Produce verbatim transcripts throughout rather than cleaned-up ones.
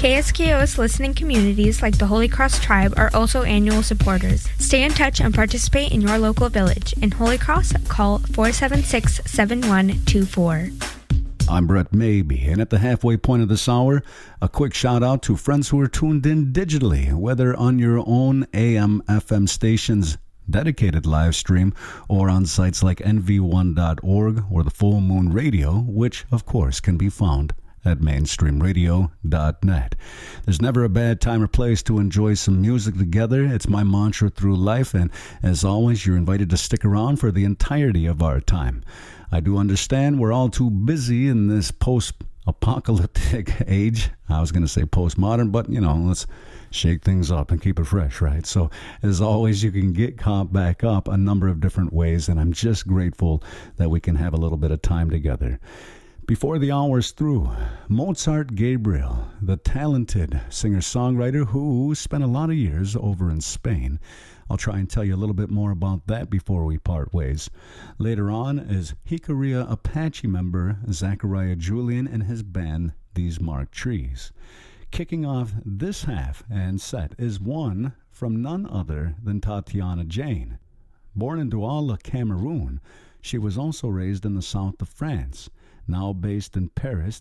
K S K O's listening communities like the Holy Cross Tribe are also annual supporters. Stay in touch and participate in your local village. In Holy Cross, call four seven six, seven one two four. I'm Brett Maybe, and at the halfway point of this hour, a quick shout out to friends who are tuned in digitally, whether on your own A M F M station's dedicated live stream or on sites like N V one dot org or the Full Moon Radio, which of course can be found at mainstream radio dot net. There's never a bad time or place to enjoy some music together. It's my mantra through life, and as always, you're invited to stick around for the entirety of our time. I do understand we're all too busy in this post-apocalyptic age. I was going to say postmodern, but, you know, let's shake things up and keep it fresh, right? So, as always, you can get caught back up a number of different ways, and I'm just grateful that we can have a little bit of time together. Before the hour's through, Mozart Gabriel, the talented singer-songwriter who spent a lot of years over in Spain. I'll try and tell you a little bit more about that before we part ways. Later on is Jicarilla Apache member Zachariah Julian and his band, These Marked Trees. Kicking off this half and set is one from none other than Tatiana Jane. Born in Douala, Cameroon, she was also raised in the south of France. Now based in Paris,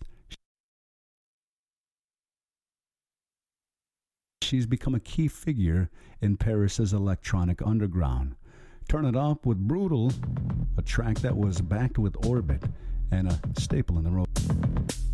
she's become a key figure in Paris's electronic underground. Turn It Up with Brutal, a track that was backed with Orbit, and a staple in the road.